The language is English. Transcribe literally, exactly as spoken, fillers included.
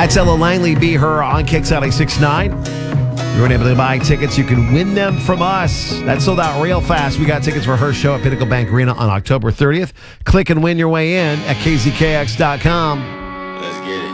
That's Ella Langley, Be Her on Kicks ninety-six point nine. You're able to buy tickets. You can win them from us. That sold out real fast. We got tickets for her show at Pinnacle Bank Arena on October thirtieth. Click and win your way in at K Z K X dot com. Let's get it.